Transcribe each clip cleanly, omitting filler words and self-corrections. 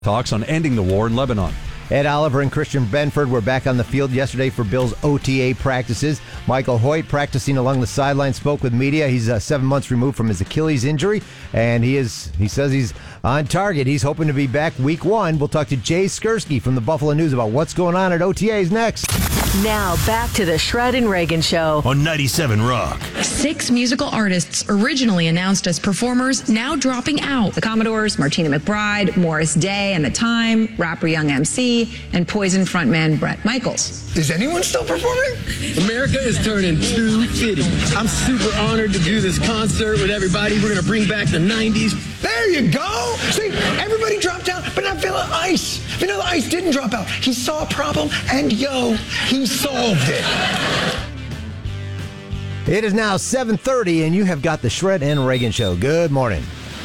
Talks on ending the war in Lebanon. Ed Oliver and Christian Benford were back on the field yesterday for Bills OTA practices. Michael Hoyt, practicing along the sideline, spoke with media. He's 7 months removed from his Achilles injury, and he says he's on target. He's hoping to be back week 1. We'll talk to Jay Skursky from the Buffalo News about what's going on at OTAs next. Now back to the Shred and Reagan Show on 97 Rock. 6 musical artists originally announced as performers now dropping out. The Commodores, Martina McBride, Morris Day and The Time, rapper Young MC, and Poison frontman Bret Michaels. Is anyone still performing? America is turning 250. I'm super honored to do this concert with everybody. We're going to bring back the 90s. There you go. See, everybody dropped out, but not Vanilla Ice. Vanilla Ice didn't drop out. He saw a problem, and he solved it. It is now 7:30, and you have got the Shred and Reagan Show. Good morning.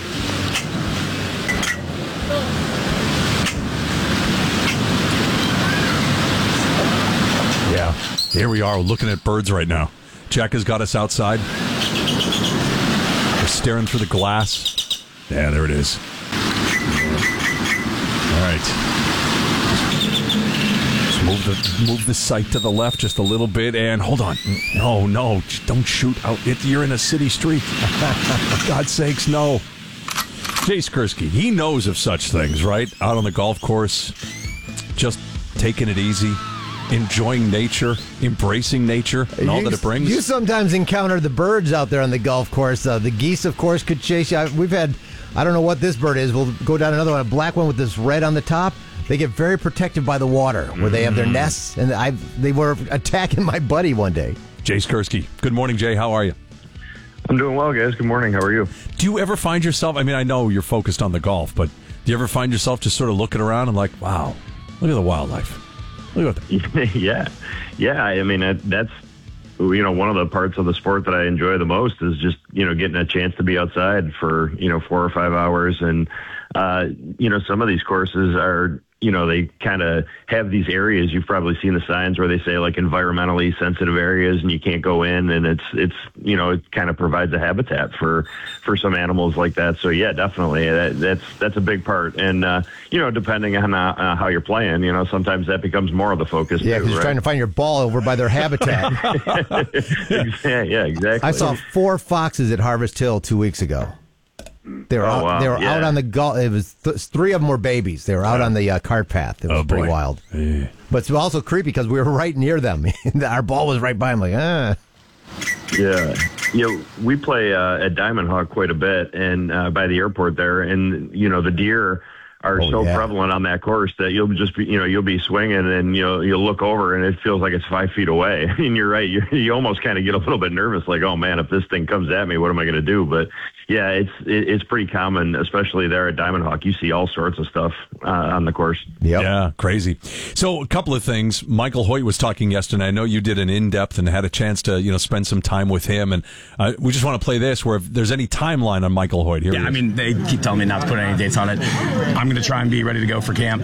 Yeah, here we are looking at birds right now. Jack has got us outside. We're staring through the glass. Yeah, there it is. All right. Move the sight to the left just a little bit, and hold on. No, don't shoot out. You're in a city street. For God's sakes, no. Jay Skursky, he knows of such things, right? Out on the golf course, just taking it easy, enjoying nature, embracing nature, and all that it brings. You sometimes encounter the birds out there on the golf course. The geese, of course, could chase you. We've had, I don't know what this bird is. We'll go down another one, a black one with this red on the top. They get very protective by the water where they have their nests, and they were attacking my buddy one day. Jay Skursky. Good morning, Jay. How are you? I'm doing well, guys. Good morning. How are you? Do you ever find yourself, I mean, I know you're focused on the golf, but do you ever find yourself just sort of looking around and like, wow, look at the wildlife. Look at that. Yeah. I mean, that's, one of the parts of the sport that I enjoy the most is just, getting a chance to be outside for, 4 or 5 hours. And, some of these courses are, they kind of have these areas. You've probably seen the signs where they say like environmentally sensitive areas and you can't go in, and it's it kind of provides a habitat for some animals like that. So yeah, definitely that's a big part. And, depending on how you're playing, sometimes that becomes more of the focus. Yeah, because you're trying to find your ball over by their habitat. Yeah, exactly. I saw 4 foxes at Harvest Hill 2 weeks ago. They were out on the golf. It was 3 of them were babies. They were out on the cart path. It was pretty wild. Yeah. But it's also creepy because we were right near them. Our ball was right by them. Like, Yeah. We play at Diamond Hawk quite a bit, and by the airport there, and the deer are prevalent on that course that you'll just be, you'll be swinging and you'll look over and it feels like it's 5 feet away. And you're right. You almost kind of get a little bit nervous, like, oh man, if this thing comes at me, what am I going to do? But yeah, it's pretty common, especially there at Diamond Hawk. You see all sorts of stuff on the course. Yep. Yeah, crazy. So a couple of things. Michael Hoyt was talking yesterday. I know you did an in-depth and had a chance to spend some time with him. And we just want to play this where if there's any timeline on Michael Hoyt. Here I mean, they keep telling me not to put any dates on it. I'm going to try and be ready to go for camp.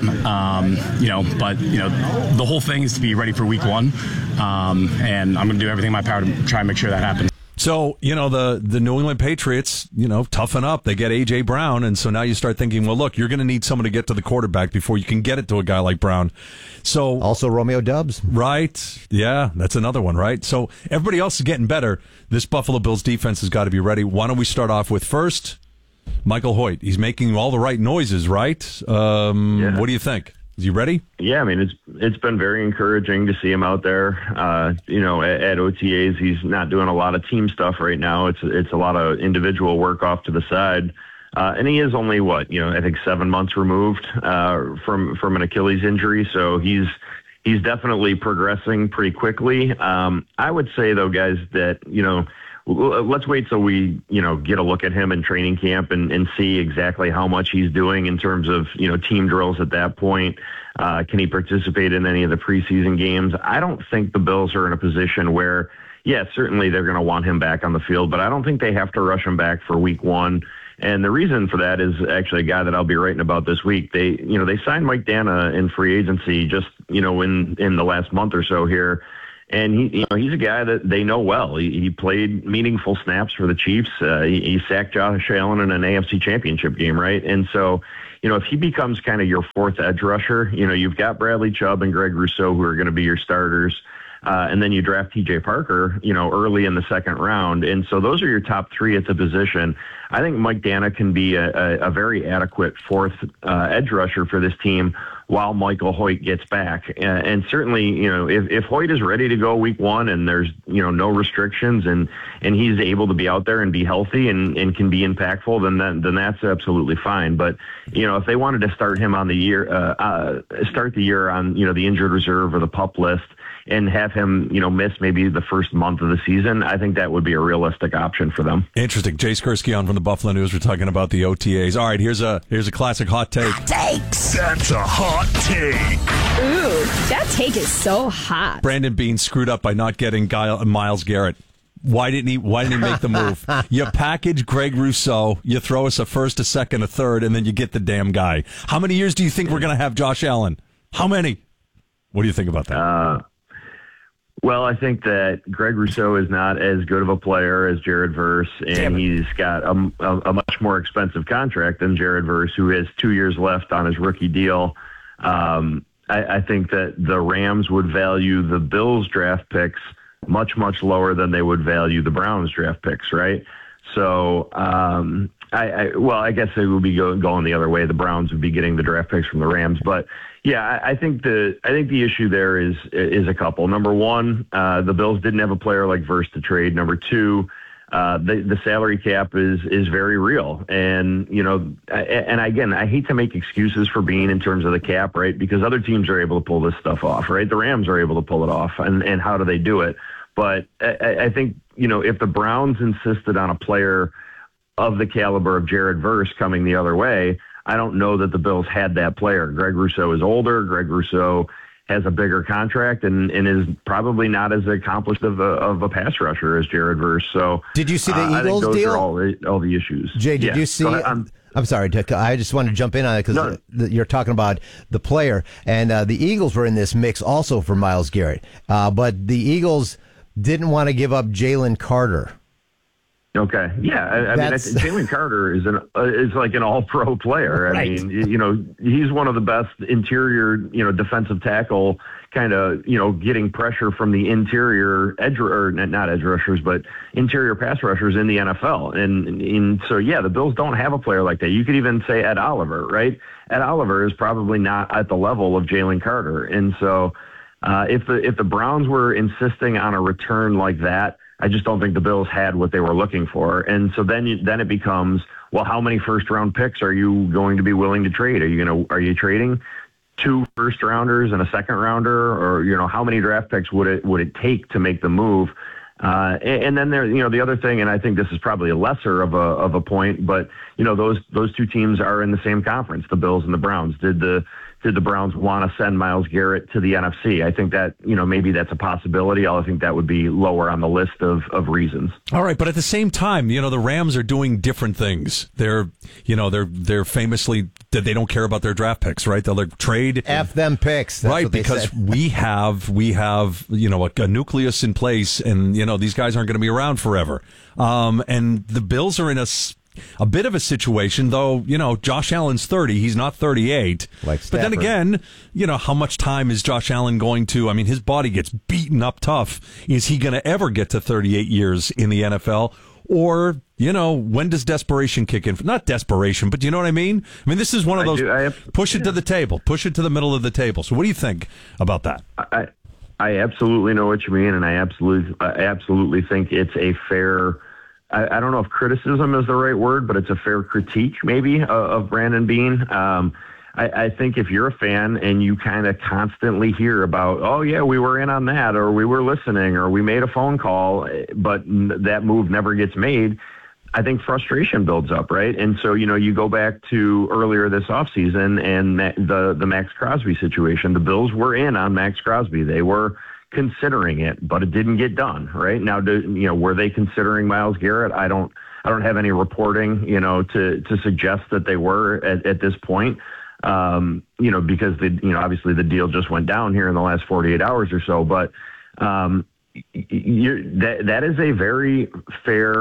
But the whole thing is to be ready for week 1. And I'm going to do everything in my power to try and make sure that happens. So, the New England Patriots, toughen up. They get A.J. Brown, and so now you start thinking, well, look, you're going to need someone to get to the quarterback before you can get it to a guy like Brown. So also Romeo Doubs. Right. Yeah, that's another one, right? So everybody else is getting better. This Buffalo Bills defense has got to be ready. Why don't we start off with first, Michael Hoyt. He's making all the right noises, right? What do you think? Is he ready? Yeah, I mean, it's been very encouraging to see him out there. At OTAs, he's not doing a lot of team stuff right now. It's a lot of individual work off to the side. And he is only I think 7 months removed from an Achilles injury. So he's definitely progressing pretty quickly. I would say though, guys, that let's wait till we, get a look at him in training camp and see exactly how much he's doing in terms of, team drills at that point. Can he participate in any of the preseason games? I don't think the Bills are in a position where, certainly they're going to want him back on the field, but I don't think they have to rush him back for week 1. And the reason for that is actually a guy that I'll be writing about this week. They signed Mike Dana in free agency just, in the last month or so here. And he's a guy that they know well. He played meaningful snaps for the Chiefs. He sacked Josh Allen in an AFC championship game, right? And so if he becomes kind of your fourth edge rusher, you've got Bradley Chubb and Greg Rousseau who are going to be your starters. And then you draft TJ Parker, early in the second round. And so those are your top three at the position. I think Mike Dana can be a very adequate fourth edge rusher for this team while Michael Hoyt gets back. And certainly, if Hoyt is ready to go week one and there's, no restrictions and he's able to be out there and be healthy and can be impactful, then that's absolutely fine. But, if they wanted to start him on the year, start the year on, the injured reserve or the PUP list, and have him, miss maybe the first month of the season, I think that would be a realistic option for them. Interesting. Jay Skursky on from the Buffalo News. We're talking about the OTAs. All right, here's a classic hot take. Hot takes. That's a hot take. Ooh, that take is so hot. Brandon Beane screwed up by not getting Myles Garrett. Why didn't he make the move? You package Greg Rousseau, you throw us a first, a second, a third, and then you get the damn guy. How many years do you think we're going to have Josh Allen? How many? What do you think about that? Well, I think that Greg Rousseau is not as good of a player as Jared Verse, and he's got a much more expensive contract than Jared Verse, who has 2 years left on his rookie deal. I think that the Rams would value the Bills draft picks much, much lower than they would value the Browns draft picks, right? So, I guess it would be going the other way. The Browns would be getting the draft picks from the Rams, but yeah, I think the issue there is a couple. Number one, the Bills didn't have a player like Verse to trade. Number two, the salary cap is very real, and and again, I hate to make excuses for Beane in terms of the cap, right? Because other teams are able to pull this stuff off, right? The Rams are able to pull it off, and how do they do it? But I think if the Browns insisted on a player of the caliber of Jared Verse coming the other way, I don't know that the Bills had that player. Greg Rousseau is older. Greg Rousseau has a bigger contract and is probably not as accomplished of a pass rusher as Jared Verse. So did you see the Eagles I think those deal? Are all the issues. Jay, did you see? I'm sorry, Dick. I just wanted to jump in on it because you're talking about the player, and the Eagles were in this mix also for Myles Garrett, but the Eagles didn't want to give up Jalen Carter. Okay. Yeah. I mean, Jalen Carter is like an all-pro player. I mean, he's one of the best interior, defensive tackle kind of, getting pressure from the interior not edge rushers, but interior pass rushers in the NFL. And so, yeah, the Bills don't have a player like that. You could even say Ed Oliver, right? Ed Oliver is probably not at the level of Jalen Carter. And so if the Browns were insisting on a return like that, I just don't think the Bills had what they were looking for. And so then it becomes, well, how many first round picks are you going to be willing to trade? Are you trading 2 first rounders and a second rounder, or, how many draft picks would it take to make the move? And then there, the other thing, and I think this is probably a lesser of a point, but those two teams are in the same conference, the Bills and the Browns. Did the Browns want to send Myles Garrett to the NFC? I think that, maybe that's a possibility. I think that would be lower on the list of reasons. All right. But at the same time, the Rams are doing different things. They're famously, they don't care about their draft picks, right? They'll trade. F them picks. That's right. Because we have, a nucleus in place, and, these guys aren't going to be around forever. And the Bills are in a bit of a situation, though, Josh Allen's 30. He's not 38. But then again, how much time is Josh Allen going to? I mean, his body gets beaten up tough. Is he going to ever get to 38 years in the NFL? Or, when does desperation kick in? Not desperation, but you know what I mean? I mean, this is one of those push it to the table, push it to the middle of the table. So what do you think about that? I absolutely know what you mean, and I absolutely think it's a fair... I don't know if criticism is the right word, but it's a fair critique maybe of Brandon Beane. I think if you're a fan and you kind of constantly hear about, oh yeah, we were in on that, or we were listening, or we made a phone call, but that move never gets made, I think frustration builds up, right? And so, you go back to earlier this offseason and the Max Crosby situation. The Bills were in on Max Crosby. They were considering it, but it didn't get done. Right now, were they considering Myles Garrett? I don't have any reporting, to suggest that they were at this point. Because obviously the deal just went down here in the last 48 hours or so. But that is a very fair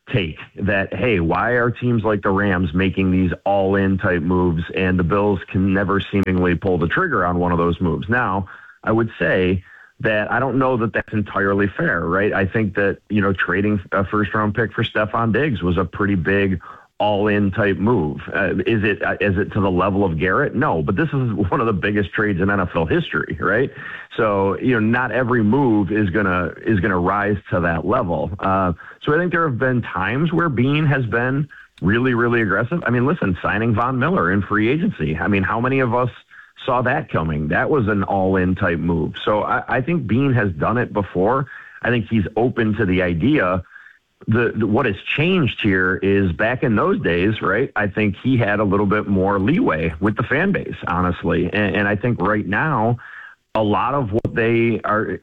take that, hey, why are teams like the Rams making these all-in type moves and the Bills can never seemingly pull the trigger on one of those moves? Now, I would say that I don't know that that's entirely fair, right? I think that, trading a first-round pick for Stephon Diggs was a pretty big all-in type move. Is it to the level of Garrett? No, but this is one of the biggest trades in NFL history, right? So, not every move is gonna rise to that level. So I think there have been times where Beane has been really, really aggressive. I mean, listen, signing Von Miller in free agency. I mean, how many of us saw that coming? That was an all-in type move. So I think Beane has done it before. I think he's open to the idea. What has changed here is back in those days, right? I think he had a little bit more leeway with the fan base, honestly. And I think right now, a lot of what they are,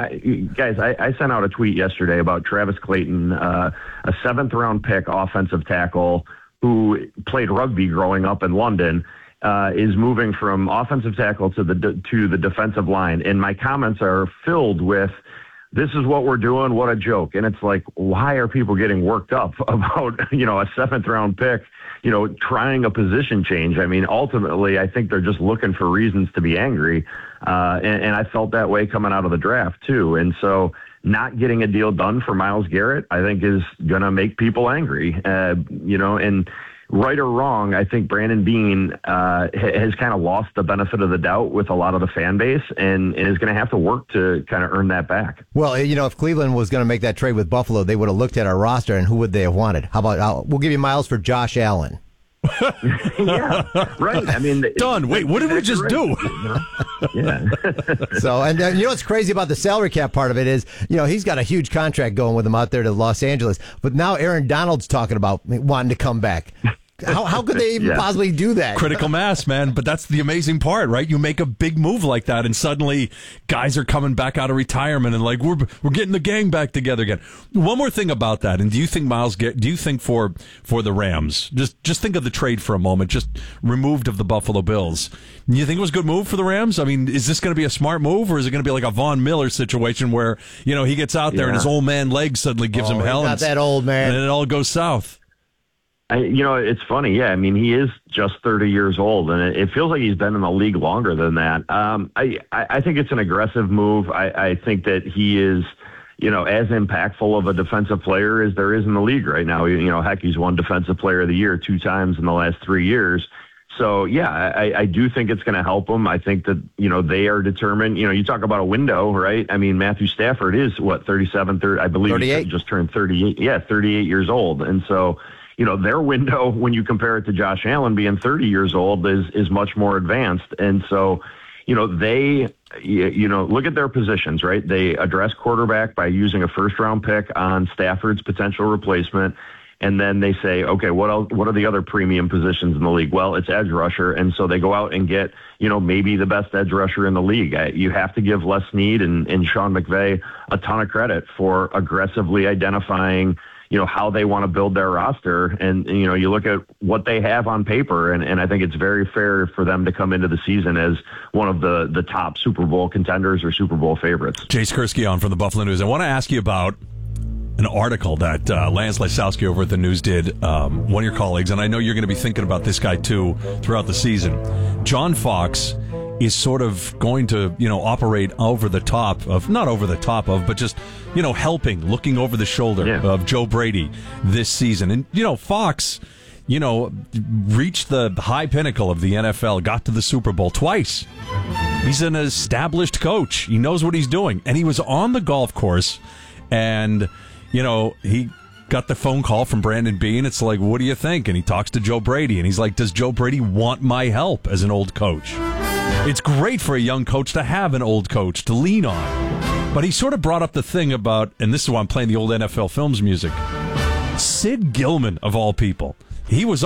I sent out a tweet yesterday about Travis Clayton, a 7th-round pick offensive tackle who played rugby growing up in London, is moving from offensive tackle to the defensive line. And my comments are filled with, this is what we're doing, what a joke. And it's like, why are people getting worked up about, a 7th-round pick, trying a position change? I mean, ultimately, I think they're just looking for reasons to be angry. And I felt that way coming out of the draft, too. And so not getting a deal done for Myles Garrett, I think, is going to make people angry, and right or wrong, I think Brandon Beane has kind of lost the benefit of the doubt with a lot of the fan base and is going to have to work to kind of earn that back. Well, if Cleveland was going to make that trade with Buffalo, they would have looked at our roster and who would they have wanted? How about we'll give you Myles for Josh Allen? Yeah, right. I mean, done. Wait, what did we just do? Yeah. So, and what's crazy about the salary cap part of it is, he's got a huge contract going with him out there to Los Angeles. But now Aaron Donald's talking about wanting to come back. How could they even possibly do that? Critical mass, man. But that's the amazing part, right? You make a big move like that, and suddenly guys are coming back out of retirement, and like we're getting the gang back together again. One more thing about that, and do you think for the Rams, just think of the trade for a moment, just removed of the Buffalo Bills. Do you think it was a good move for the Rams? I mean, is this going to be a smart move, or is it going to be like a Von Miller situation where he gets out there and his old man leg suddenly gives him hell, not that old man, and it all goes south? It's funny. Yeah, I mean, he is just 30 years old, and it feels like he's been in the league longer than that. I think it's an aggressive move. I think that he is, as impactful of a defensive player as there is in the league right now. Heck, he's won Defensive Player of the Year 2 times in the last 3 years. So, yeah, I do think it's going to help them. I think that, they are determined. You talk about a window, right? I mean, Matthew Stafford is, 37, 30, I believe 38. He just turned 38. Yeah, 38 years old. And so, their window, when you compare it to Josh Allen being 30 years old, is much more advanced. And so, they, look at their positions, right? They address quarterback by using a first-round pick on Stafford's potential replacement. And then they say, okay, what are the other premium positions in the league? Well, it's edge rusher. And so they go out and get, maybe the best edge rusher in the league. You have to give Les Snead and Sean McVay a ton of credit for aggressively identifying how they want to build their roster. And, you look at what they have on paper, and I think it's very fair for them to come into the season as one of the top Super Bowl contenders or Super Bowl favorites. Jay Skursky on from the Buffalo News. I want to ask you about an article that Lance Lysowski over at the News did, one of your colleagues, and I know you're going to be thinking about this guy too throughout the season. John Fox is sort of going to, operate over the top of, not over the top of, but just, helping, looking over the shoulder of Joe Brady this season. And, Fox, reached the high pinnacle of the NFL, got to the Super Bowl twice. He's an established coach. He knows what he's doing. And he was on the golf course, and, he got the phone call from Brandon Beane. It's like, what do you think? And he talks to Joe Brady, and he's like, does Joe Brady want my help as an old coach? It's great for a young coach to have an old coach to lean on. But he sort of brought up the thing about, and this is why I'm playing the old NFL Films music, Sid Gilman, of all people. He was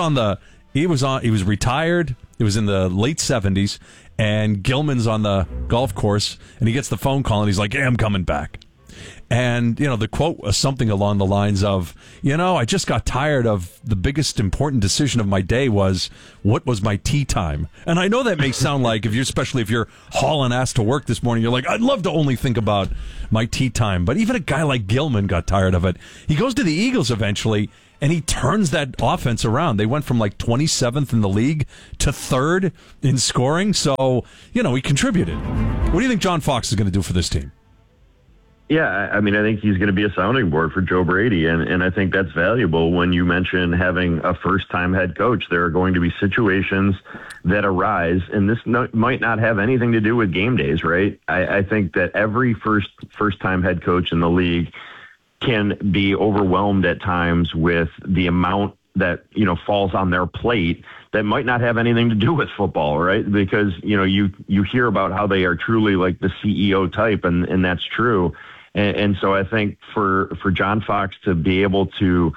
retired. It was in the late 70s, and Gilman's on the golf course, and he gets the phone call, and he's like, yeah, I'm coming back. And, the quote was something along the lines of, I just got tired of the biggest important decision of my day was what was my tea time. And I know that may sound like, especially if you're hauling ass to work this morning, you're like, I'd love to only think about my tea time. But even a guy like Gilman got tired of it. He goes to the Eagles eventually, and he turns that offense around. They went from 27th in the league to 3rd in scoring. So, he contributed. What do you think John Fox is going to do for this team? Yeah, I think he's going to be a sounding board for Joe Brady, and I think that's valuable when you mention having a first-time head coach. There are going to be situations that arise, and this might not have anything to do with game days, right? I think that every first-time head coach in the league can be overwhelmed at times with the amount that, falls on their plate that might not have anything to do with football, right? Because, you hear about how they are truly like the CEO type, and that's true. And so I think for John Fox to be able to,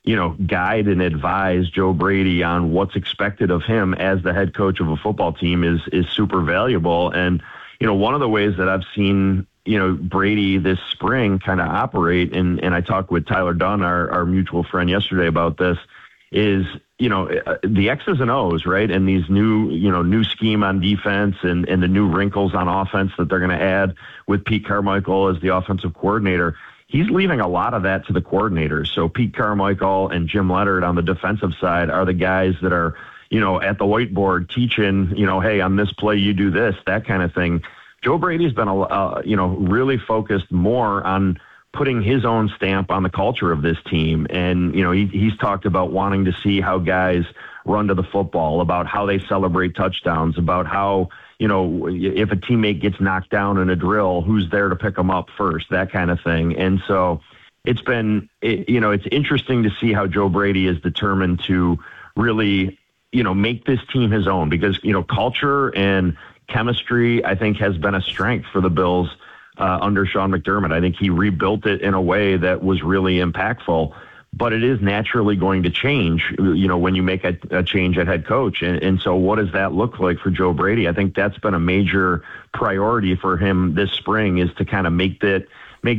guide and advise Joe Brady on what's expected of him as the head coach of a football team is super valuable. And, one of the ways that I've seen, Brady this spring kind of operate, and I talked with Tyler Dunn, our mutual friend, yesterday about this, is, the X's and O's, right? And these new scheme on defense and the new wrinkles on offense that they're going to add with Pete Carmichael as the offensive coordinator. He's leaving a lot of that to the coordinators. So Pete Carmichael and Jim Leonard on the defensive side are the guys that are, at the whiteboard teaching, hey, on this play, you do this, that kind of thing. Joe Brady's been, really focused more on putting his own stamp on the culture of this team. And, he's talked about wanting to see how guys run to the football, about how they celebrate touchdowns, about how, if a teammate gets knocked down in a drill, who's there to pick them up first, that kind of thing. And so it's interesting to see how Joe Brady is determined to really, make this team his own, because, culture and chemistry, I think, has been a strength for the Bills under Sean McDermott. I think he rebuilt it in a way that was really impactful, but it is naturally going to change, when you make a change at head coach. And so what does that look like for Joe Brady? I think that's been a major priority for him this spring, is to kind of make it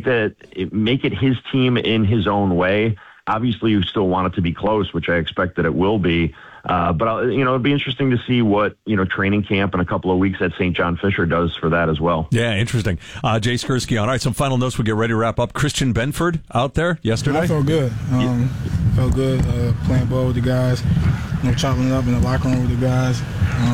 his team in his own way. Obviously, you still want it to be close, which I expect that it will be. But it'll be interesting to see what, training camp in a couple of weeks at St. John Fisher does for that as well. Yeah, interesting. Jay Skursky on. All right, some final notes. We get ready to wrap up. Christian Benford out there yesterday. I felt good. Felt good playing ball with the guys, chopping it up in the locker room with the guys.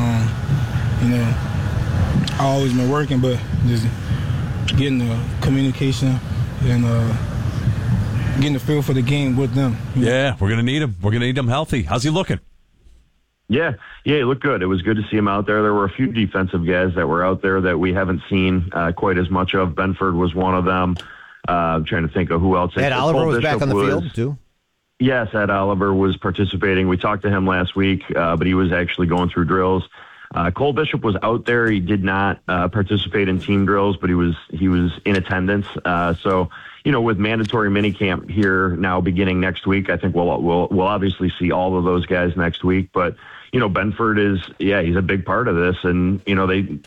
I always been working, but just getting the communication and getting the feel for the game with them. Yeah, we're going to need him. We're going to need him healthy. How's he looking? Yeah, he looked good. It was good to see him out there. There were a few defensive guys that were out there that we haven't seen quite as much of. Benford was one of them. I'm trying to think of who else. Ed Oliver was back on the field, too? Yes, Ed Oliver was participating. We talked to him last week, but he was actually going through drills. Cole Bishop was out there. He did not participate in team drills, but he was in attendance. So, with mandatory minicamp here now beginning next week, I think we'll obviously see all of those guys next week. But Benford he's a big part of this, and we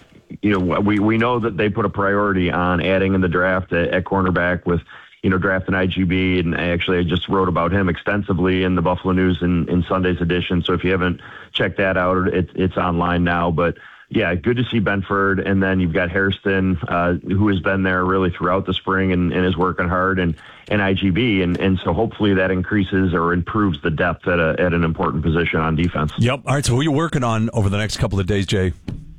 know that they put a priority on adding in the draft at cornerback with drafting IGB, and I just wrote about him extensively in the Buffalo News in Sunday's edition. So if you haven't checked that out, it's online now. But yeah, good to see Benford. And then you've got Hairston, who has been there really throughout the spring and is working hard, and IGB. And so hopefully that increases or improves the depth at an important position on defense. Yep. All right. So who are you working on over the next couple of days, Jay?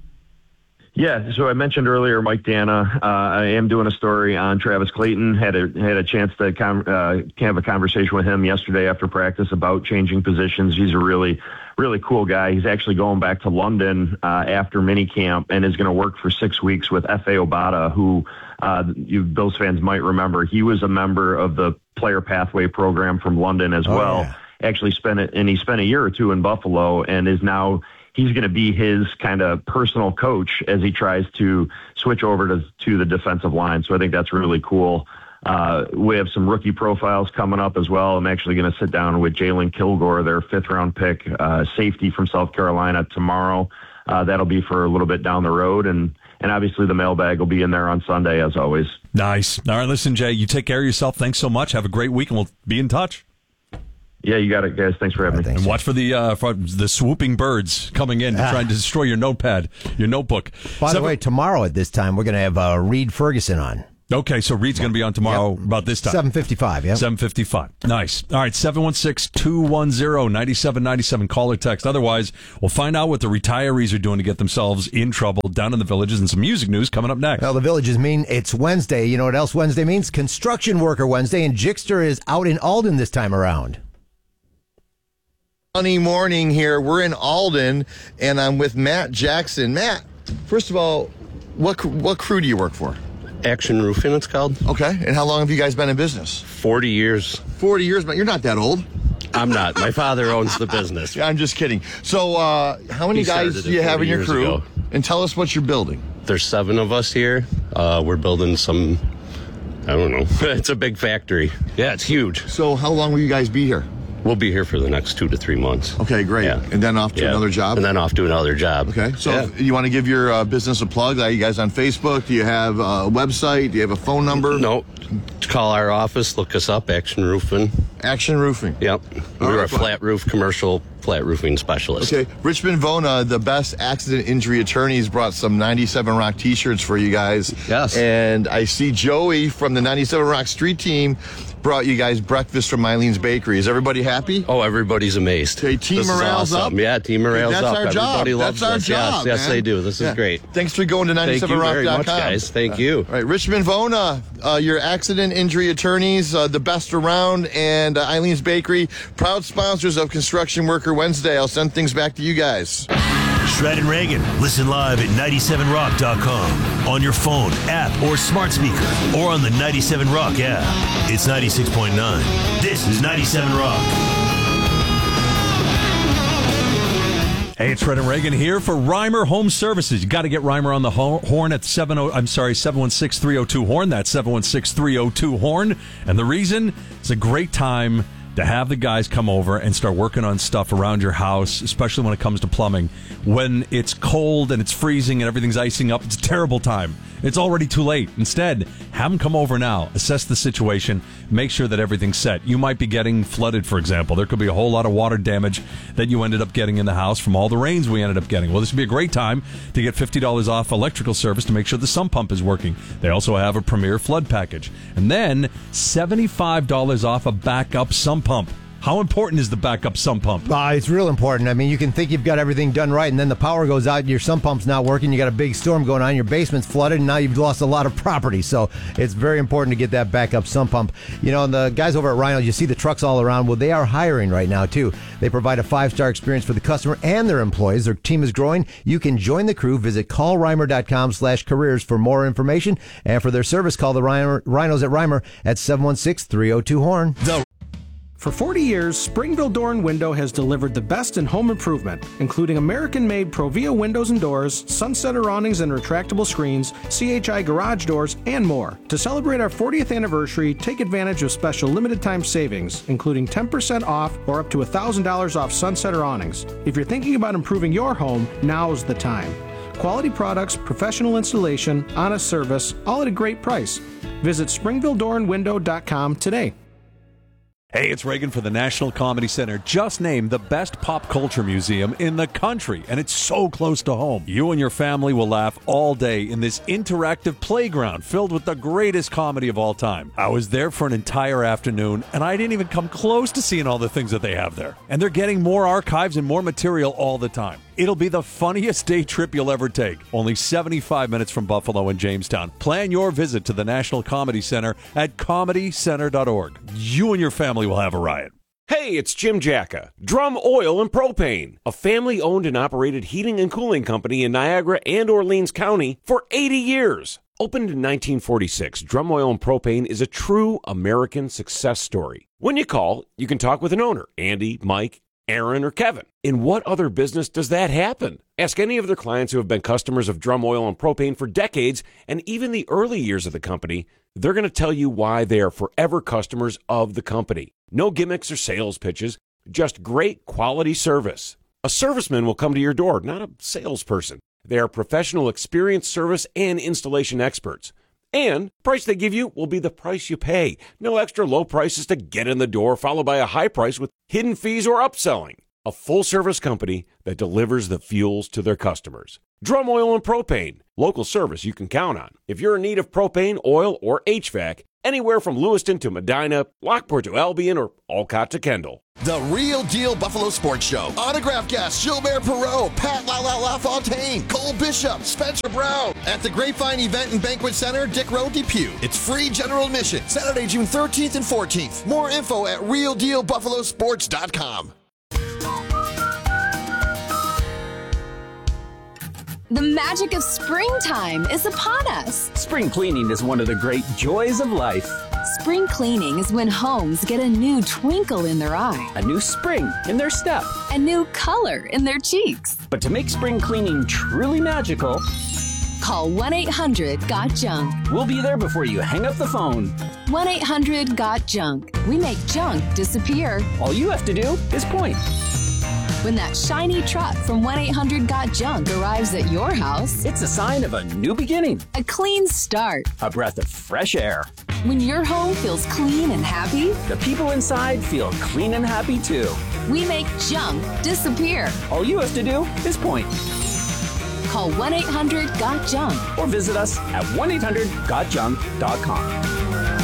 Yeah, so I mentioned earlier Mike Dana. I am doing a story on Travis Clayton. Had a chance to have a conversation with him yesterday after practice about changing positions. He's a really cool guy. He's actually going back to London after minicamp and is going to work for 6 weeks with F.A. Obata, who you Bills fans might remember. He was a member of the Player Pathway program from London as well. Yeah. Actually he spent a year or two in Buffalo and is now. He's going to be his kind of personal coach as he tries to switch over to the defensive line. So I think that's really cool. We have some rookie profiles coming up as well. I'm actually going to sit down with Jalen Kilgore, their 5th-round pick, safety from South Carolina, tomorrow. that'll be for a little bit down the road. And obviously the mailbag will be in there on Sunday as always. Nice. All right, listen, Jay, you take care of yourself. Thanks so much. Have a great week, and we'll be in touch. Yeah, you got it, guys. Thanks for having me. And watch for the swooping birds coming in trying to destroy your notepad, your notebook. By the way, tomorrow at this time, we're going to have Reed Ferguson on. Okay, so Reed's going to be on tomorrow about this time. 7:55, yeah. 7:55. Nice. All right, 716-210-9797. Call or text. Otherwise, we'll find out what the retirees are doing to get themselves in trouble down in the Villages, and some music news coming up next. Well, the Villages mean it's Wednesday. You know what else Wednesday means? Construction Worker Wednesday, and Jixter is out in Alden this time around. Sunny morning here. We're in Alden, and I'm with Matt Jackson. Matt, first of all, what crew do you work for? Action Roofing, it's called. Okay, and how long have you guys been in business? 40 years. 40 years, but you're not that old. I'm not. My father owns the business. Yeah, I'm just kidding. So how many guys do you have in your crew? Ago. And tell us what you're building. There's 7 of us here. We're building some, I don't know. It's a big factory. Yeah, it's huge. So how long will you guys be here? We'll be here for the next 2 to 3 months. Okay, great. Yeah. And then off to another job? And then off to another job. Okay. So you want to give your business a plug? Are you guys on Facebook? Do you have a website? Do you have a phone number? No. Call our office. Look us up, Action Roofing. Action Roofing. Yep. We're a flat roof, commercial flat roofing specialist. Okay. Richmond Vona, the best accident injury attorneys, brought some 97 Rock t-shirts for you guys. Yes. And I see Joey from the 97 Rock street team brought you guys breakfast from Eileen's Bakery. Is everybody happy? Oh, everybody's amazed. Okay, team morale's up? Yeah, team morale's That's up. our job. Everybody loves That's our us. job, Yes, man. they do. This is great. Thanks for going to 97rock.com. Thank you very much, guys. Thank you. All right, Richmond Vona, your accident injury attorneys, the best around, and Eileen's Bakery, proud sponsors of Construction Worker Wednesday. I'll send things back to you guys. Shred and Reagan. Listen live at 97rock.com. On your phone, app, or smart speaker, or on the 97 Rock app. It's 96.9. This is 97 Rock. Hey, it's Fred and Reagan here for Reimer Home Services. You got to get Reimer on the horn at 716-302-HORN. That's 716-302-HORN. And the reason, it's a great time to have the guys come over and start working on stuff around your house, especially when it comes to plumbing. When it's cold and it's freezing and everything's icing up, it's a terrible time. It's already too late. Instead, have them come over now, assess the situation, make sure that everything's set. You might be getting flooded, for example. There could be a whole lot of water damage that you ended up getting in the house from all the rains we ended up getting. Well, this would be a great time to get $50 off electrical service to make sure the sump pump is working. They also have a premier flood package. And then $75 off a backup sump pump. How important is the backup sump pump? It's real important. I mean, you can think you've got everything done right, and then the power goes out, your sump pump's not working, you got a big storm going on, your basement's flooded, and now you've lost a lot of property. So it's very important to get that backup sump pump. You know, and the guys over at Rhino, you see the trucks all around. Well, they are hiring right now, too. They provide a 5-star experience for the customer and their employees. Their team is growing. You can join the crew. Visit callreimer.com/careers for more information. And for their service, call the Rhinos at Reimer at 716-302-HORN. For 40 years, Springville Door and Window has delivered the best in home improvement, including American-made Provia windows and doors, Sunsetter awnings and retractable screens, CHI garage doors, and more. To celebrate our 40th anniversary, take advantage of special limited-time savings, including 10% off or up to $1,000 off Sunsetter awnings. If you're thinking about improving your home, now's the time. Quality products, professional installation, honest service, all at a great price. Visit SpringvilleDoorandWindow.com today. Hey, it's Reagan for the National Comedy Center, just named the best pop culture museum in the country, and it's so close to home. You and your family will laugh all day in this interactive playground filled with the greatest comedy of all time. I was there for an entire afternoon, and I didn't even come close to seeing all the things that they have there. And they're getting more archives and more material all the time. It'll be the funniest day trip you'll ever take. Only 75 minutes from Buffalo and Jamestown. Plan your visit to the National Comedy Center at comedycenter.org. You and your family will have a riot. Hey, it's Jim Jacka, Drum Oil and Propane, a family-owned and operated heating and cooling company in Niagara and Orleans County for 80 years. Opened in 1946, Drum Oil and Propane is a true American success story. When you call, you can talk with an owner, Andy, Mike, Aaron, or Kevin. In what other business does that happen? Ask any of their clients who have been customers of Drum Oil and Propane for decades, and even the early years of the company. They're going to tell you why they are forever customers of the company. No gimmicks or sales pitches, just great quality service. A serviceman will come to your door, not a salesperson. They are professional, experienced service and installation experts. And the price they give you will be the price you pay. No extra low prices to get in the door, followed by a high price with hidden fees or upselling. A full-service company that delivers the fuels to their customers. Drum Oil and Propane. Local service you can count on. If you're in need of propane, oil, or HVAC, anywhere from Lewiston to Medina, Lockport to Albion, or Olcott to Kendall. The Real Deal Buffalo Sports Show. Autograph guests Gilbert Perreault, Pat LaFontaine, Cole Bishop, Spencer Brown. At the Grapevine Event and Banquet Center, Dick Road, Depew. It's free general admission. Saturday, June 13th and 14th. More info at RealDealBuffaloSports.com. The magic of springtime is upon us. Spring cleaning is one of the great joys of life. Spring cleaning is when homes get a new twinkle in their eye, a new spring in their step, a new color in their cheeks. But to make spring cleaning truly magical, call 1-800-GOT-JUNK. We'll be there before you hang up the phone. 1-800-GOT-JUNK. We make junk disappear. All you have to do is point. When that shiny truck from 1-800-GOT-JUNK arrives at your house, it's a sign of a new beginning, a clean start, a breath of fresh air. When your home feels clean and happy, the people inside feel clean and happy too. We make junk disappear. All you have to do is point. Call 1-800-GOT-JUNK or visit us at 1-800-GOTJUNK.com.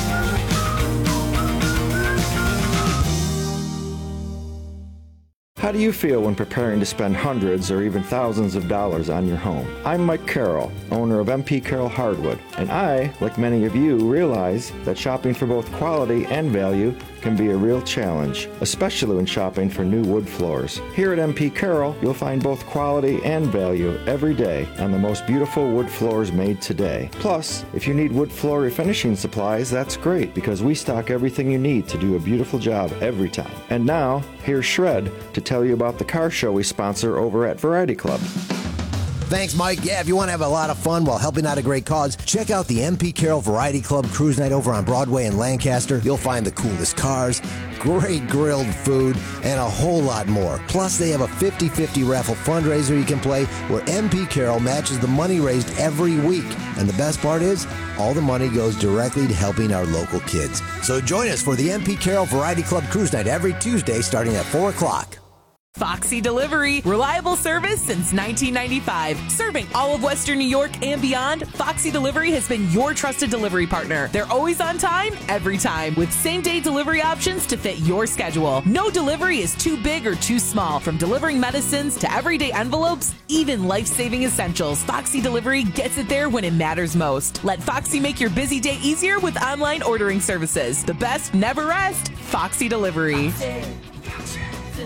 How do you feel when preparing to spend hundreds or even thousands of dollars on your home? I'm Mike Carroll, owner of MP Carroll Hardwood, and I, like many of you, realize that shopping for both quality and value can be a real challenge, especially when shopping for new wood floors. Here at MP Carroll, you'll find both quality and value every day on the most beautiful wood floors made today. Plus, if you need wood floor refinishing supplies, that's great because we stock everything you need to do a beautiful job every time. And now, here's Shred to tell you about the car show we sponsor over at Variety Club. Thanks, Mike. Yeah, if you want to have a lot of fun while helping out a great cause, check out the MP Carroll Variety Club Cruise Night over on Broadway in Lancaster. You'll find the coolest cars, great grilled food, and a whole lot more. Plus, they have a 50-50 raffle fundraiser you can play where MP Carroll matches the money raised every week. And the best part is, all the money goes directly to helping our local kids. So join us for the MP Carroll Variety Club Cruise Night every Tuesday starting at 4 o'clock. Foxy Delivery, reliable service since 1995. Serving all of Western New York and beyond, Foxy Delivery has been your trusted delivery partner. They're always on time, every time, with same-day delivery options to fit your schedule. No delivery is too big or too small. From delivering medicines to everyday envelopes, even life-saving essentials, Foxy Delivery gets it there when it matters most. Let Foxy make your busy day easier with online ordering services. The best never rest, Foxy Delivery. Foxy.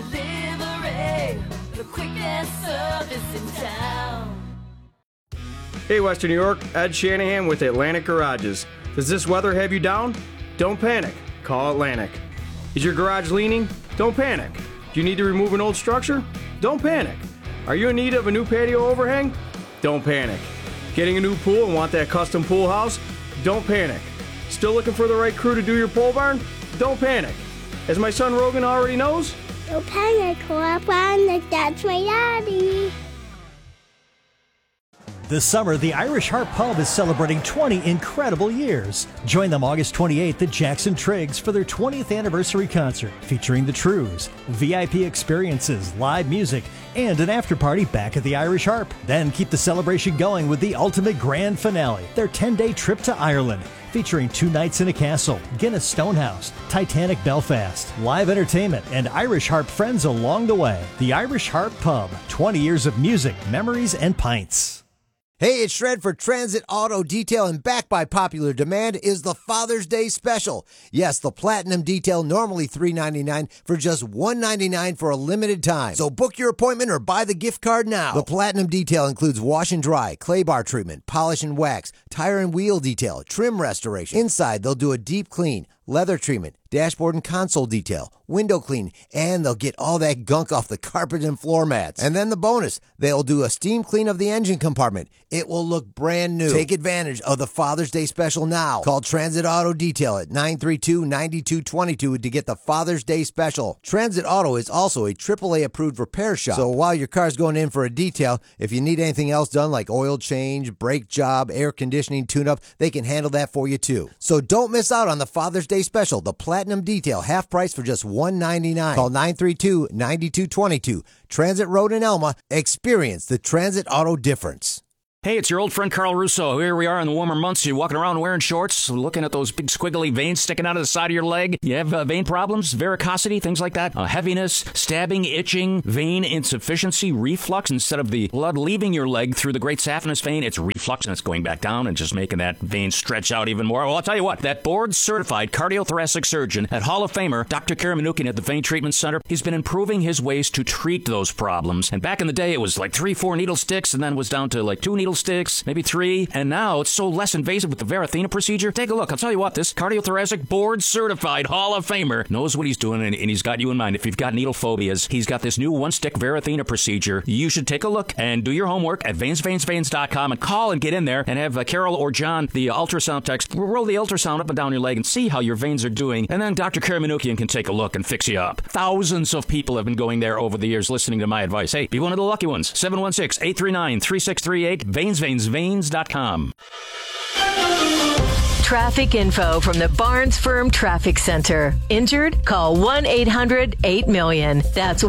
The quickest service in town. Hey Western New York, Ed Shanahan with Atlantic Garages. Does this weather have you down? Don't panic. Call Atlantic. Is your garage leaning? Don't panic. Do you need to remove an old structure? Don't panic. Are you in need of a new patio overhang? Don't panic. Getting a new pool and want that custom pool house? Don't panic. Still looking for the right crew to do your pole barn? Don't panic. As my son Rogan already knows, don't panic, that's my daddy. This summer, the Irish Harp Pub is celebrating 20 incredible years. Join them August 28th at Jackson Triggs for their 20th anniversary concert featuring the Trues, VIP experiences, live music, and an after-party back at the Irish Harp. Then keep the celebration going with the ultimate grand finale, their 10-day trip to Ireland, featuring 2 nights in a castle, Guinness Stonehouse, Titanic Belfast, live entertainment, and Irish Harp friends along the way. The Irish Harp Pub, 20 years of music, memories, and pints. Hey, it's Shred for Transit Auto Detail, and back by popular demand is the Father's Day Special. Yes, the Platinum Detail, normally $3.99 for just $1.99 for a limited time. So book your appointment or buy the gift card now. The Platinum Detail includes wash and dry, clay bar treatment, polish and wax, tire and wheel detail, trim restoration. Inside, they'll do a deep clean, leather treatment, dashboard and console detail, window clean, and they'll get all that gunk off the carpet and floor mats. And then the bonus, they'll do a steam clean of the engine compartment. It will look brand new. Take advantage of the Father's Day special now. Call Transit Auto Detail at 932-9222 to get the Father's Day special. Transit Auto is also a AAA approved repair shop. So while your car's going in for a detail, if you need anything else done like oil change, brake job, air conditioning, tune-up, they can handle that for you too. So don't miss out on the Father's Day special, the Platinum Detail, half price for just $199. Call 932-9222. Transit Road in Elma. Experience the Transit Auto difference. Hey, it's your old friend Carl Russo. Here we are in the warmer months. You're walking around wearing shorts, looking at those big squiggly veins sticking out of the side of your leg. You have vein problems, varicosity, things like that. Heaviness, stabbing, itching, vein insufficiency, reflux. Instead of the blood leaving your leg through the great saphenous vein, it's reflux and it's going back down and just making that vein stretch out even more. Well, I'll tell you what, that board-certified cardiothoracic surgeon at Hall of Famer Dr. Kerry Manukian at the Vein Treatment Center, he's been improving his ways to treat those problems. And back in the day, it was like 3-4 needle sticks and then was down to like 2 needle sticks, maybe 3, and now it's so less invasive with the Varithena procedure. Take a look. I'll tell you what, this cardiothoracic board-certified Hall of Famer knows what he's doing, and he's got you in mind. If you've got needle phobias, he's got this new one-stick Varithena procedure. You should take a look and do your homework at veins.com and call and get in there and have Carol or John, the ultrasound techs, roll the ultrasound up and down your leg and see how your veins are doing, and then Dr. Kerry Manukian can take a look and fix you up. Thousands of people have been going there over the years listening to my advice. Hey, be one of the lucky ones. 716-839-3638, veins.com. Traffic info from the Barnes Firm Traffic Center. Injured? Call 1-800-8-million. That's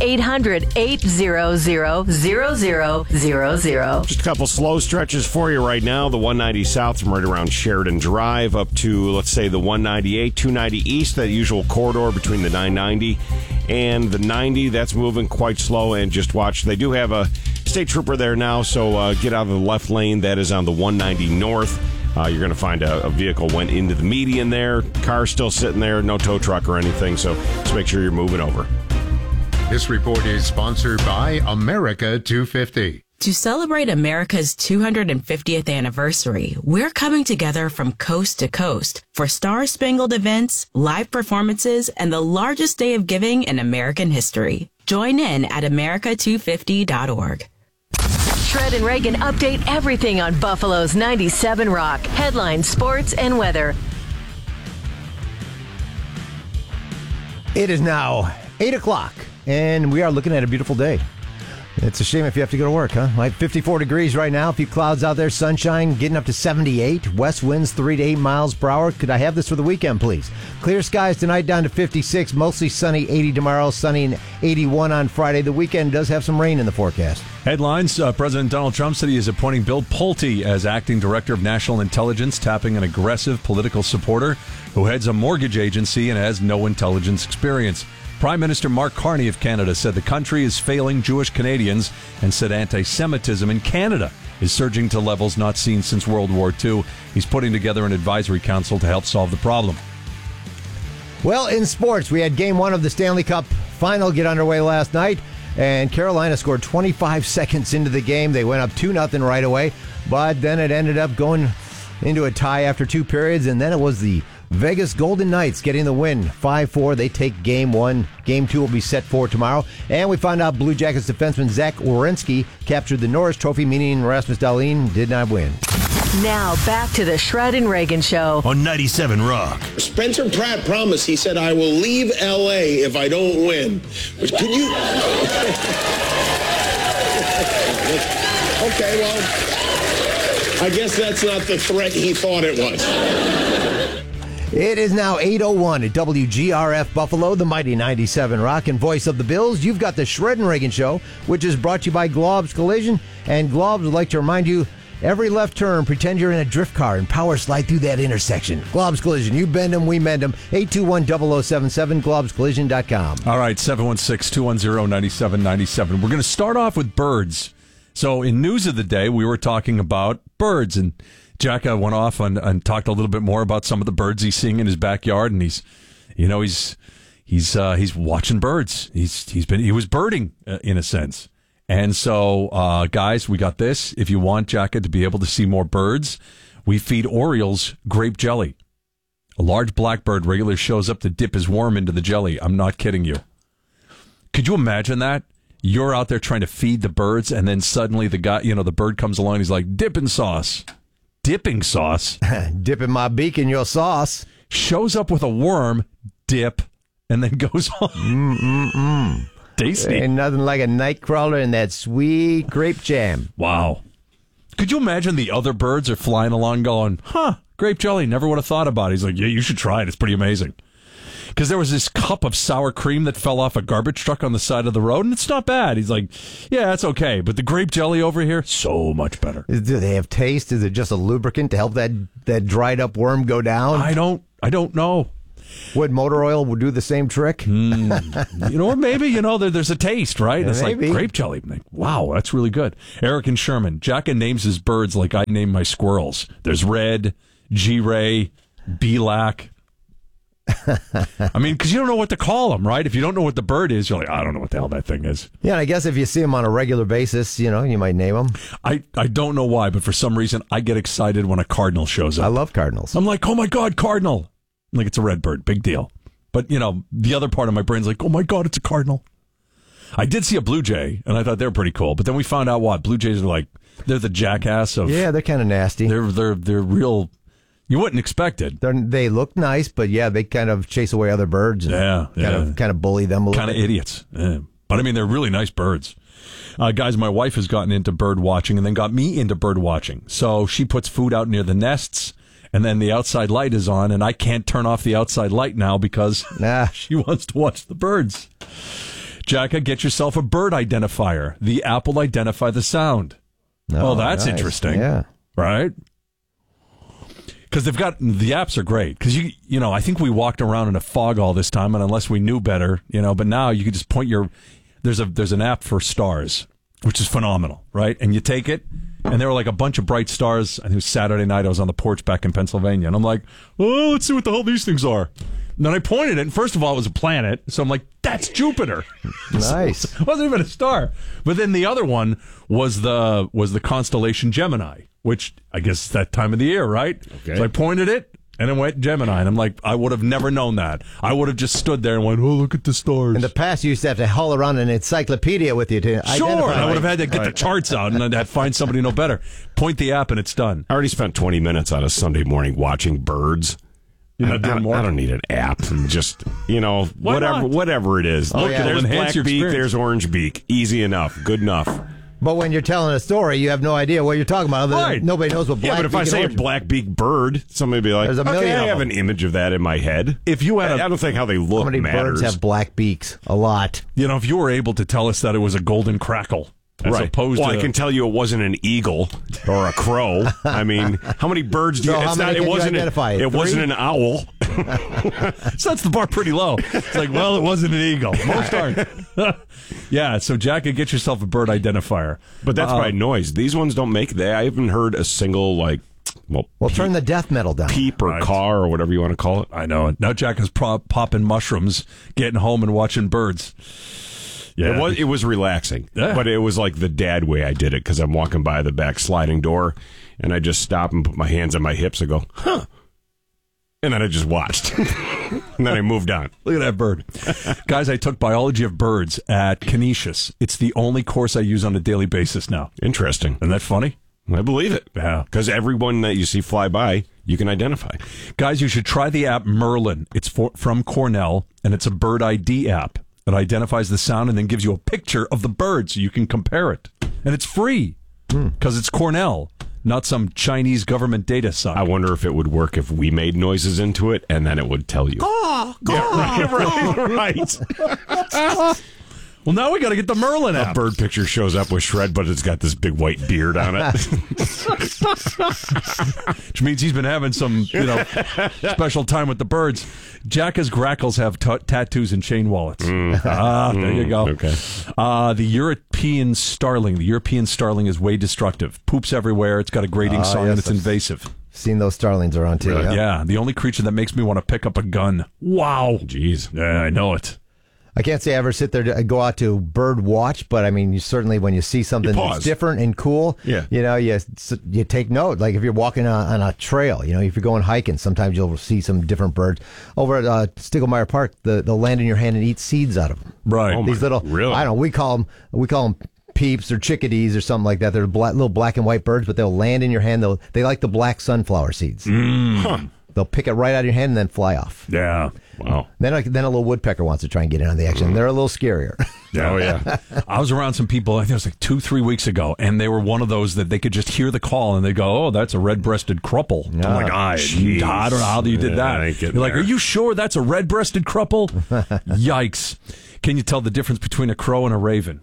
1-800-800-0000. Just a couple slow stretches for you right now. The 190 south from right around Sheridan Drive up to, let's say, the 198, 290 east, that usual corridor between the 990 and the 90. That's moving quite slow, and just watch. They do have a state trooper there now, so get out of the left lane. That is on the 190 north. You're going to find a vehicle went into the median there. Car's still sitting there, no tow truck or anything, so just make sure you're moving over. This report is sponsored by America 250. To celebrate America's 250th anniversary, we're coming together from coast to coast for star-spangled events, live performances, and the largest day of giving in American history. Join in at america250.org. Shred and Reagan update everything on Buffalo's 97 Rock. Headlines, sports, and weather. It is now 8 o'clock, and we are looking at a beautiful day. It's a shame if you have to go to work, huh? Like 54 degrees right now, a few clouds out there, sunshine getting up to 78, west winds 3 to 8 miles per hour. Could I have this for the weekend, please? Clear skies tonight down to 56, mostly sunny, 80 tomorrow, sunny and 81 on Friday. The weekend does have some rain in the forecast. Headlines, President Donald Trump said he is appointing Bill Pulte as acting director of national intelligence, tapping an aggressive political supporter who heads a mortgage agency and has no intelligence experience. Prime Minister Mark Carney of Canada said the country is failing Jewish Canadians and said anti-Semitism in Canada is surging to levels not seen since World War II. He's putting together an advisory council to help solve the problem. Well, in sports, we had Game 1 of the Stanley Cup final get underway last night, and Carolina scored 25 seconds into the game. They went up 2-0 right away, but then it ended up going into a tie after 2 periods, and then it was the Vegas Golden Knights getting the win, 5-4. They take Game 1. Game 2 will be set for tomorrow. And we found out Blue Jackets defenseman Zach Werenski captured the Norris Trophy, meaning Rasmus Dahlin did not win. Now back to the Shred and Reagan Show on 97 Rock. Spencer Pratt promised, he said, I will leave L.A. if I don't win. Which, can you... Okay, well, I guess that's not the threat he thought it was. It is now 8:01 at WGRF Buffalo, the mighty 97 Rock, and voice of the Bills. You've got the Shred and Reagan Show, which is brought to you by Glob's Collision. And Glob's would like to remind you, every left turn, pretend you're in a drift car and power slide through that intersection. Glob's Collision, you bend them, we mend them. 821-0077, globscollision.com. All right, 716-210-9797. We're going to start off with birds. So in News of the Day, we were talking about birds, and Jacka went off and talked a little bit more about some of the birds he's seeing in his backyard, and he's watching birds. He was birding in a sense. And so, guys, we got this. If you want Jacka to be able to see more birds, we feed Orioles grape jelly. A large blackbird regularly shows up to dip his worm into the jelly. I'm not kidding you. Could you imagine that? You're out there trying to feed the birds, and then suddenly the guy, the bird comes along, he's like, dipping sauce. Dipping sauce? Dipping my beak in your sauce. Shows up with a worm, dip, and then goes on. Tasty. Ain't nothing like a night crawler and that sweet grape jam. Wow. Could you imagine the other birds are flying along going, grape jelly, never would have thought about it. He's like, yeah, you should try it. It's pretty amazing. Because there was this cup of sour cream that fell off a garbage truck on the side of the road, and it's not bad. He's like, yeah, it's okay. But the grape jelly over here, so much better. Do they have taste? Is it just a lubricant to help that dried up worm go down? I don't know. Would motor oil do the same trick? Or maybe, there's a taste, right? It's maybe. like grape jelly. Wow, that's really good. Eric and Sherman. Jacka names his birds like I name my squirrels. There's Red, G-Ray, B-Lack. I mean, because you don't know what to call them, right? If you don't know what the bird is, you're like, I don't know what the hell that thing is. Yeah, and I guess if you see them on a regular basis, you might name them. I don't know why, but for some reason, I get excited when a cardinal shows up. I love cardinals. I'm like, oh my God, cardinal. Like, it's a red bird, big deal. But, the other part of my brain's like, oh my God, it's a cardinal. I did see a blue jay, and I thought they were pretty cool. But then we found out what? Blue jays are like, they're the jackass of... Yeah, they're kind of nasty. They're real... You wouldn't expect it. They look nice, but yeah, they kind of chase away other birds. And kind of bully them a little. Kind of idiots. Yeah. But I mean, they're really nice birds. Guys, my wife has gotten into bird watching and then got me into bird watching. So she puts food out near the nests, and then the outside light is on, and I can't turn off the outside light now because she wants to watch the birds. Jacka, get yourself a bird identifier. The app will identify the sound. Oh, that's nice. Interesting. Yeah. Right? Because the apps are great. Because, I think we walked around in a fog all this time, and unless we knew better, but now you can just point there's an app for stars, which is phenomenal, right? And you take it, and there were like a bunch of bright stars. I think it was Saturday night. I was on the porch back in Pennsylvania, and I'm like, oh, let's see what the hell these things are. And then I pointed it, and first of all, it was a planet. So I'm like, that's Jupiter. Nice. It wasn't even a star. But then the other one was the constellation Gemini, which I guess is that time of the year, right? Okay. So I pointed it, and it went Gemini. And I'm like, I would have never known that. I would have just stood there and went, oh, look at the stars. In the past, you used to have to haul around an encyclopedia with you to identify. Sure, I would have had to get the charts out, and I'd have to find somebody no better. Point the app, and it's done. I already spent 20 minutes on a Sunday morning watching birds. I don't need an app. Just, whatever it is. Look, there's black beak, there's orange beak. Easy enough. Good enough. But when you're telling a story, you have no idea what you're talking about. Right. Nobody knows what black beak is. Yeah, but if I say a black beak bird, somebody would be like, okay, I have an image of that in my head. If you had I don't think how they look matters. How many birds have black beaks? A lot. If you were able to tell us that it was a golden crackle, as opposed to... I can tell you it wasn't an eagle or a crow. I mean, how many birds do you... It wasn't an owl. So that's the bar pretty low. It's like, well, it wasn't an eagle. Most aren't. Yeah, so Jacka, get yourself a bird identifier. But that's by noise. These ones don't make that. I haven't heard a single, turn the death metal down. Peep or car or whatever you want to call it. I know it. Now Jacka's popping mushrooms, getting home and watching birds. Yeah, it was relaxing, but it was like the dad way I did it because I'm walking by the back sliding door, and I just stop and put my hands on my hips and go, huh. And then I just watched. And then I moved on. Look at that bird. Guys, I took biology of birds at Canisius. It's the only course I use on a daily basis now. Interesting. Isn't that funny? I believe it. Yeah. Because everyone that you see fly by, you can identify. Guys, you should try the app Merlin. It's from Cornell, and it's a bird ID app. It identifies the sound and then gives you a picture of the bird so you can compare it. And it's free because it's Cornell, not some Chinese government data site. I wonder if it would work if we made noises into it and then it would tell you. Right. Well, now we got to get the Merlin app. A bird picture shows up with Shred, but it's got this big white beard on it. Which means he's been having some, special time with the birds. Jacka's grackles have tattoos and chain wallets. There you go. Okay. The European starling. The European starling is way destructive. Poops everywhere. It's got a grating song and it's invasive. Seen those starlings around too. Yeah. The only creature that makes me want to pick up a gun. Wow. Jeez. Yeah, I know it. I can't say I ever sit there to go out to bird watch, but I mean, you certainly when you see something that's different and cool, Yeah. you take note. Like if you're walking on a trail, if you're going hiking, sometimes you'll see some different birds. Over at Stiglmeyer Park, they'll land in your hand and eat seeds out of them. Right. These little, I don't know, we call them peeps or chickadees or something like that. They're little black and white birds, but they'll land in your hand. They like the black sunflower seeds. They'll pick it right out of your hand and then fly off. Yeah. Wow. Then a little woodpecker wants to try and get in on the action. They're a little scarier. Oh, yeah. I was around some people, I think it was like 2-3 weeks ago, and they were one of those that they could just hear the call, and they go, oh, that's a red-breasted crupple. I'm like, I don't know how you did that. You're like, are you sure that's a red-breasted crupple? Yikes. Can you tell the difference between a crow and a raven?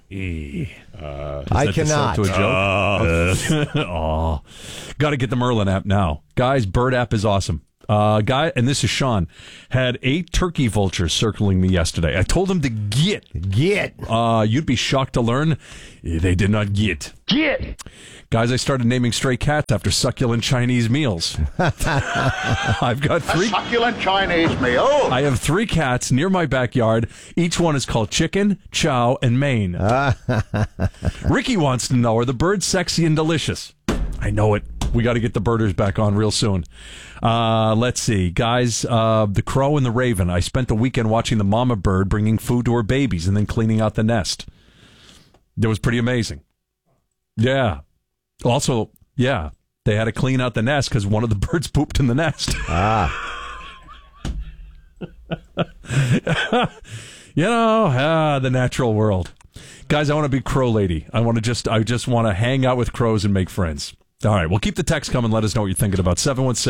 I cannot. To a joke? Got to get the Merlin app now. Guys, Bird app is awesome. Guy, and this is Sean, had 8 turkey vultures circling me yesterday. I told him to get. You'd be shocked to learn they did not get. Guys, I started naming stray cats after succulent Chinese meals. I've got 3 succulent Chinese meal. I have 3 cats near my backyard. Each one is called Chicken, Chow, and Maine. Ricky wants to know, are the birds sexy and delicious? I know it. We got to get the birders back on real soon. Let's see. Guys, the crow and the raven. I spent the weekend watching the mama bird bringing food to her babies and then cleaning out the nest. That was pretty amazing. Yeah. Also, yeah, they had to clean out the nest because one of the birds pooped in the nest. The natural world. Guys, I want to be crow lady. I just want to hang out with crows and make friends. All right, well, keep the text coming. Let us know what you're thinking about.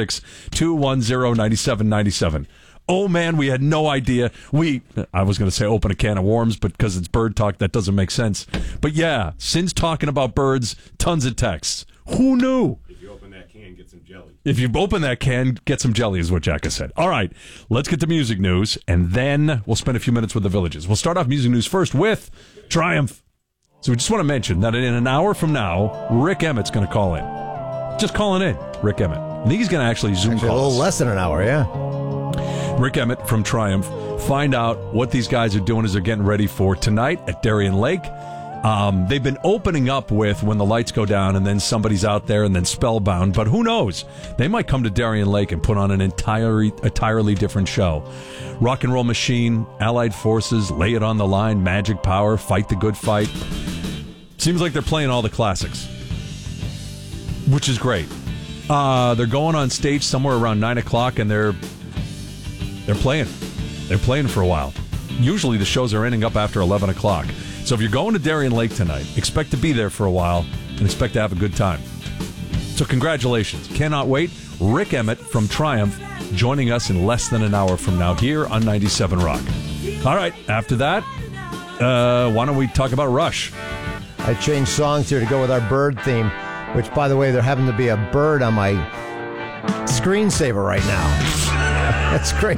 716-210-9797. Oh, man, we had no idea. I was going to say open a can of worms, but because it's bird talk, that doesn't make sense. But yeah, since talking about birds, tons of texts. Who knew? If you open that can, get some jelly. If you open that can, get some jelly is what Jacka said. All right, let's get to music news, and then we'll spend a few minutes with the Villages. We'll start off music news first with Triumph. So we just want to mention that in an hour from now, Rick Emmett's going to call in. Just calling in, Rick Emmett. I think he's going to actually Zoom call a little less than an hour, yeah. Rick Emmett from Triumph. Find out what these guys are doing as they're getting ready for tonight at Darien Lake. They've been opening up with when the lights go down and then somebody's out there and then Spellbound. But who knows? They might come to Darien Lake and put on an entirely different show. Rock and Roll Machine, Allied Forces, Lay It on the Line, Magic Power, Fight the Good Fight. Seems like they're playing all the classics, which is great. They're going on stage somewhere around 9 o'clock, and they're playing. They're playing for a while. Usually the shows are ending up after 11 o'clock. So if you're going to Darien Lake tonight, expect to be there for a while and expect to have a good time. So congratulations. Cannot wait. Rick Emmett from Triumph joining us in less than an hour from now here on 97 Rock. All right, after that, why don't we talk about Rush? I changed songs here to go with our bird theme, which, by the way, there happened to be a bird on my screensaver right now. That's crazy.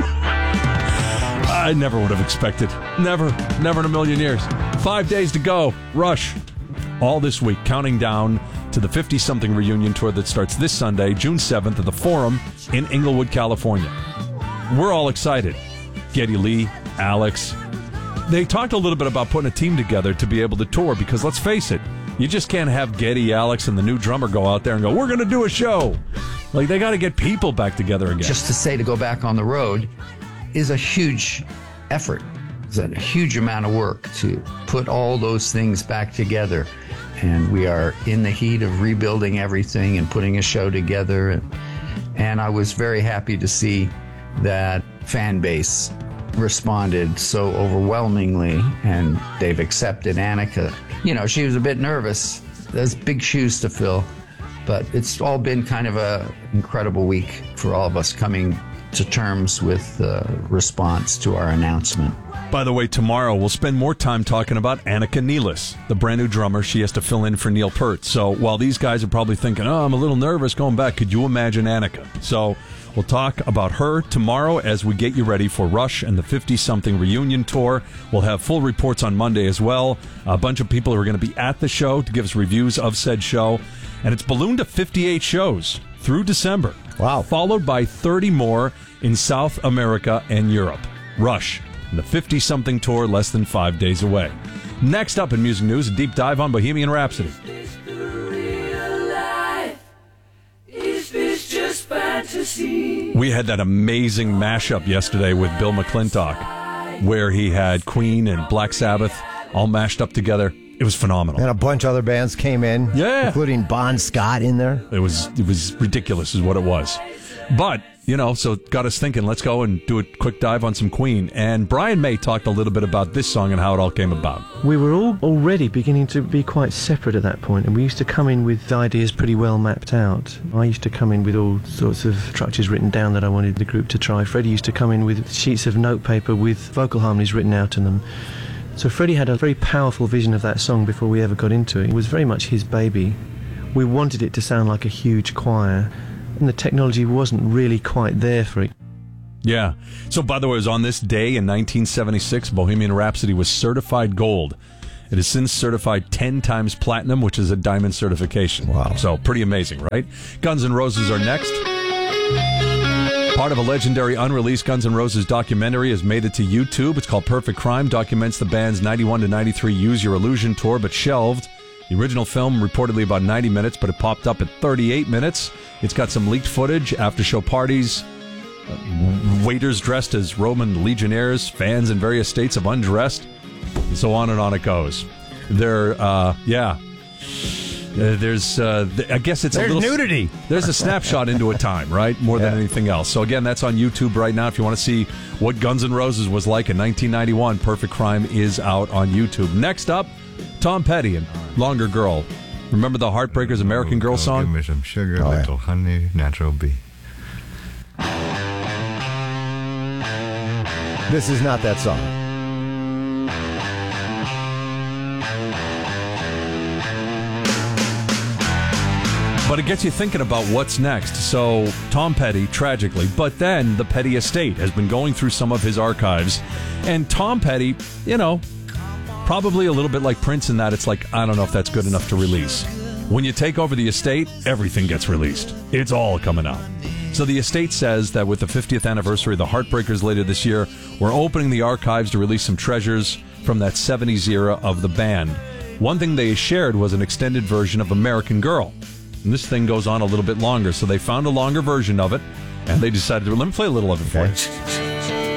I never would have expected. Never in a million years. 5 days to go. Rush. All this week, counting down to the 50-something reunion tour that starts this Sunday, June 7th, at the Forum in Inglewood, California. We're all excited. Geddy Lee, Alex. They talked a little bit about putting a team together to be able to tour because, let's face it, you just can't have Geddy, Alex, and the new drummer go out there and go, we're going to do a show. Like, they got to get people back together again. Just to say to go back on the road is a huge effort. It's a huge amount of work to put all those things back together. And we are in the heat of rebuilding everything and putting a show together. And I was very happy to see that fan base responded so overwhelmingly, and they've accepted Annika. You know, she was a bit nervous. There's big shoes to fill, but it's all been kind of a incredible week for all of us coming to terms with the response to our announcement. By the way, tomorrow we'll spend more time talking about Annika Nealis, the brand new drummer. She has to fill in for Neil Peart. So while these guys are probably thinking, oh, I'm a little nervous going back, could you imagine Annika? So we'll talk about her tomorrow as we get you ready for Rush and the 50-something reunion tour. We'll have full reports on Monday as well. A bunch of people are going to be at the show to give us reviews of said show. And it's ballooned to 58 shows through December. Wow. Followed by 30 more in South America and Europe. Rush. and the 50-something tour less than 5 days away. Next up in music news, a deep dive on Bohemian Rhapsody. We had that amazing mashup yesterday with Bill McClintock, where he had Queen and Black Sabbath all mashed up together. It was phenomenal. And a bunch of other bands came in, including Bon Scott in there. It was ridiculous is what it was. But, so it got us thinking, let's go and do a quick dive on some Queen. And Brian May talked a little bit about this song and how it all came about. We were all already beginning to be quite separate at that point, and we used to come in with ideas pretty well mapped out. I used to come in with all sorts of structures written down that I wanted the group to try. Freddie used to come in with sheets of notepaper with vocal harmonies written out in them. So Freddie had a very powerful vision of that song before we ever got into it. It was very much his baby. We wanted it to sound like a huge choir, and the technology wasn't really quite there for it. Yeah. So, by the way, it was on this day in 1976, Bohemian Rhapsody was certified gold. It has since certified 10 times platinum, which is a diamond certification. Wow. So, pretty amazing, right? Guns N' Roses are next. Part of a legendary unreleased Guns N' Roses documentary has made it to YouTube. It's called Perfect Crime, documents the band's 91 to 93 Use Your Illusion tour, but shelved. The original film reportedly about 90 minutes, but it popped up at 38 minutes. It's got some leaked footage, after-show parties, waiters dressed as Roman legionnaires, fans in various states of undressed, and so on and on it goes. There's I guess it's There's a little nudity. There's a snapshot into a time, right? More than anything else. So again, that's on YouTube right now. If you want to see what Guns N' Roses was like in 1991, Perfect Crime is out on YouTube. Next up, Tom Petty and Longer Girl. Remember the Heartbreakers American Girl song? Give me some sugar, little honey, natural bee. This is not that song. But it gets you thinking about what's next. So, Tom Petty, tragically, but then the Petty estate has been going through some of his archives. And Tom Petty, probably a little bit like Prince in that it's like, I don't know if that's good enough to release. When you take over the estate, everything gets released. It's all coming out. So the estate says that with the 50th anniversary of the Heartbreakers later this year, we're opening the archives to release some treasures from that 70s era of the band. One thing they shared was an extended version of American Girl. And this thing goes on a little bit longer, so they found a longer version of it, and they decided to, let me play a little of it for you.